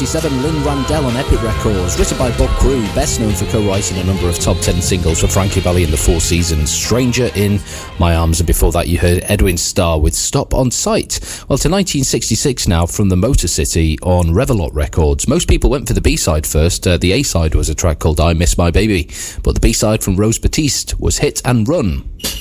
1967, Lynn Randell on Epic Records, written by Bob Crew, best known for co-writing a number of top 10 singles for Frankie Valli and the Four Seasons, Stranger in My Arms, and before that you heard Edwin Starr with Stop on Sight. Well, to 1966 now, from the Motor City on Revelot Records. Most people went for the B-side first. The A-side was a track called I Miss My Baby, but the B-side from Rose Batiste was Hit and Run.